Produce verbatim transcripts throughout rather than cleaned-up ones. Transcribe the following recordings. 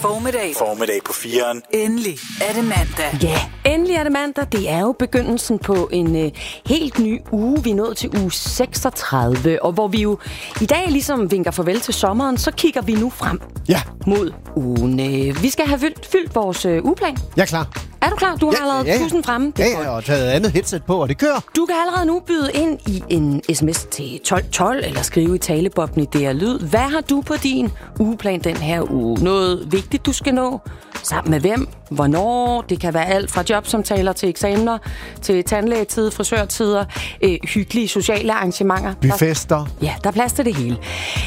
Formiddag. Formiddag på fireren. Endelig er det mandag. Ja, endelig er det mandag. Det er jo begyndelsen på en øh, helt ny uge. Vi er nået til uge seksogtredive, og hvor vi jo i dag ligesom vinker farvel til sommeren, så kigger vi nu frem ja. mod ugen. Øh, vi skal have fyldt, fyldt vores øh, ugeplan. Jeg er klar. Er du klar? Du har ja, allerede ja, ja. tusind fremme. Ja, ja, og taget andet headset på, og det kører. Du kan allerede nu byde ind i en sms til tolv tolv, eller skrive i talebobben i D R Lyd. Hvad har du på din ugeplan den her uge? Noget vigtigt, du skal nå? Sammen med hvem? Hvornår? Det kan være alt fra jobsamtaler til eksamener, til tandlægetid, frisørtider, øh, hyggelige sociale arrangementer. Byfester. Der, ja, der er plads til det hele.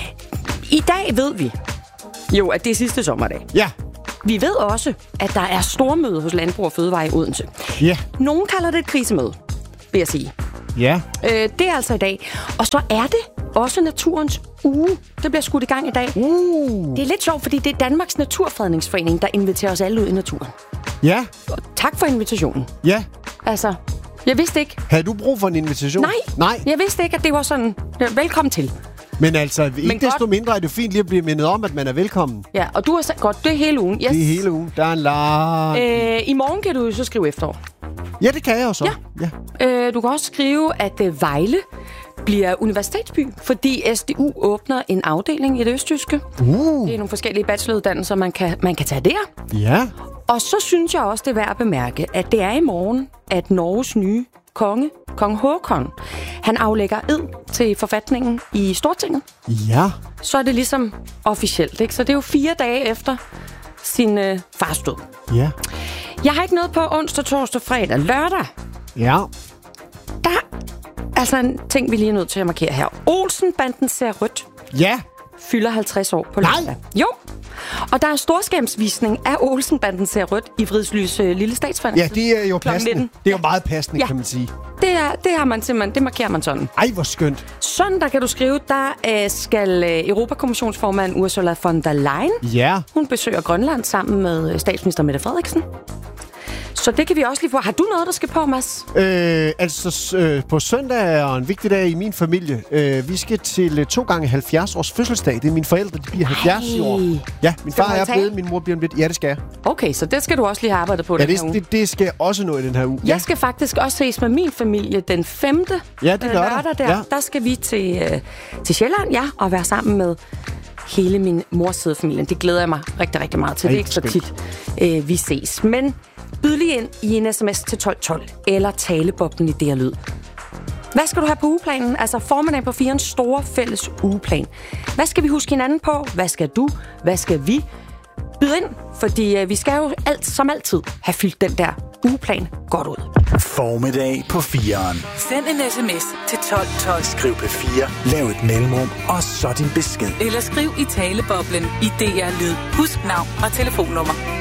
I dag ved vi jo, at det er sidste sommerdag. Ja. Vi ved også, at der er stormøde hos Landbrug og Fødevare i Odense. Ja. Nogen kalder det et krisemøde, vil jeg sige. Ja. Øh, det er altså i dag. Og så er det også naturens uge. Det bliver skudt i gang i dag. Uh. Det er lidt sjovt, fordi det er Danmarks Naturfredningsforening, der inviterer os alle ud i naturen. Ja. Og tak for invitationen. Ja. Altså, jeg vidste ikke... Havde du brug for en invitation? Nej. Nej. Jeg vidste ikke, at det var sådan... Velkommen til. Men altså, ikke Men desto godt. mindre er det fint lige at blive mindet om, at man er velkommen. Ja, og du har sagt godt, det er hele ugen. Yes. Det er hele ugen. Der er en lang... Øh, I morgen kan du jo så skrive efterår. Ja, det kan jeg jo så. Ja. ja. Øh, du kan også skrive, at øh, Vejle bliver universitetsby, fordi S D U åbner en afdeling i det østjyske. Uh. Det er nogle forskellige bacheloruddannelser, man kan, man kan tage der. Ja. Og så synes jeg også, det er værd at bemærke, at det er i morgen, at Norges nye konge, kong Håkon, han aflægger ed til forfatningen i Stortinget. Ja. Så er det ligesom officielt, ikke? Så det er jo fire dage efter sin øh, fars død. Ja. Jeg har ikke noget på onsdag, torsdag, fredag, lørdag. Ja. Der er altså en ting, vi lige er nødt til at markere her. Olsen-banden ser rødt. Ja. Fylder halvtreds år på lørdag. Nej. Jo. Og der er storskærmsvisning af Olsen-banden ser rødt i Vridslys øh, lille statsforening. Ja, det er jo passende. nitten. Det er jo meget passende, Ja. kan man sige. Det, er, det har man simpelthen, det markerer man sådan. Ej, hvor skønt. Søndag kan du skrive, der øh, skal øh, Europakommissionsformand Ursula von der Leyen. Ja. Hun besøger Grønland sammen med øh, statsminister Mette Frederiksen. Så det kan vi også lige få. Har du noget, der skal på, Mads? Øh, altså, øh, på søndag er en vigtig dag i min familie. Øh, vi skal til øh, to gange halvfjerds års fødselsdag. Det er mine forældre, de bliver halvfjerds i år. Ja, min Skal far du er tale? blevet, min mor bliver lidt. Ja, det skal jeg. Okay, så det skal du også lige have arbejdet på Ja, den her uge. det, det, det skal også nå i den her uge. Jeg skal faktisk også ses med min familie den femte Ja, det er lørdag. lørdag der. Ja. Der skal vi til, øh, til Sjælland, ja, og være sammen med hele min mors side af familien. Det glæder jeg mig rigtig, rigtig meget til. Ej, Det er ikke så tit, øh, vi ses. Men byd lige ind i en sms til tolv tolv eller talebobben i D R Lyd. Hvad skal du have på ugeplanen? Altså formiddag på firens store fælles ugeplan. Hvad skal vi huske hinanden på? Hvad skal du? Hvad skal vi? Byd ind, fordi øh, vi skal jo alt, som altid have fyldt den der ugeplan godt ud. Formiddag på fireren. Send en sms til tolv tolv. Skriv P fire, lav et mellemrum, og så din besked. Eller skriv i taleboblen i D R Lyd. Husk navn og telefonnummer.